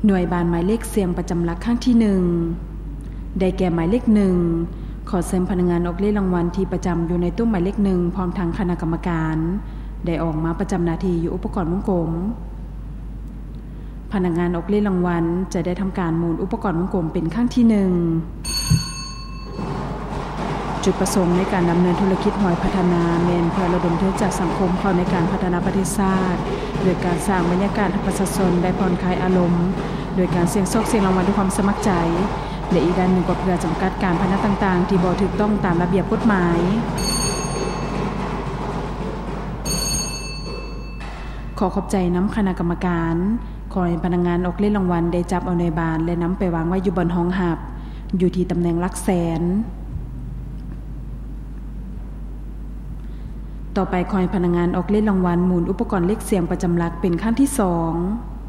หน่วยบานหมายเลขเสียงประจำหลักครั้งที่1ได้แก่หมายเลข1ขอเชิญพนักงานออกเลขรางวัลที่ประจำอยู่ในตู้หมายเลข1พร้อมทั้งคณะกรรมการได้ออกมาประจำหน้าที่อยู่อุปกรณ์วงกลมพนักงานออกเลขรางวัลจะได้ทำการหมุนอุปกรณ์วงกลมเป็นครั้งที่จุดประสงค์ในการดำเนินธุรกิจหอยพัฒนาแม่นเพื่อระดมทุนจากสังคมเข้าในการพัฒนาประเทศชาติโดยการสร้างบรรยากาศให้ประชาชนได้ผ่อนคลายอารมณ์โดยการเสี่ยงโชคเสี่ยงรางวัลด้วยความสมัครใจและอีกด้านหนึ่งก็เพื่อจำกัดการพนันต่างๆที่บ่ถูกต้องตามระเบียบกฎหมายขอขอบใจน้ำคณะกรรมการขอให้พนักงานออกเล่นรางวัลได้จับเอาในบานและนำไปวางไว้อยู่บนห้องหับอยู่ที่ตำแหน่งหลักแสนต่อไปขอให้พนักงานออกเล่นรางวัลหมุนอุปกรณ์เลขเสียงประจำหลักเป็นขั้นที่2